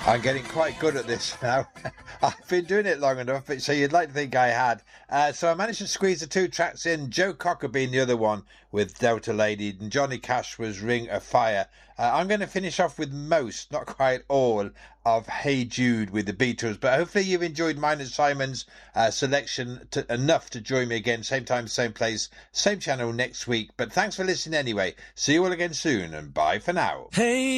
I'm getting quite good at this now. I've been doing it long enough, so you'd like to think I had. So I managed to squeeze the two tracks in. Joe Cocker being the other one with Delta Lady, and Johnny Cash was Ring of Fire. I'm going to finish off with most, not quite all, of Hey Jude with the Beatles. But hopefully you've enjoyed mine and Simon's selection enough to join me again, same time, same place, same channel next week. But thanks for listening anyway. See you all again soon, and bye for now. Hey.